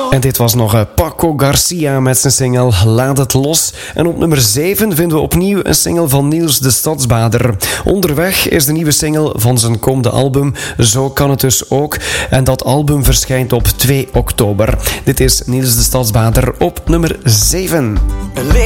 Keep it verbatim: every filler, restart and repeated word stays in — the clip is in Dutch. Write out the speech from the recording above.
En dit was nog uh, Paco Garcia met zijn single Laat het los. En op nummer zeven vinden we opnieuw een single van Niels de Stadsbader. Onderweg is de nieuwe single van zijn komende album Zo kan het dus ook. En dat album verschijnt op twee oktober. Dit is Niels de Stadsbader op nummer zeven.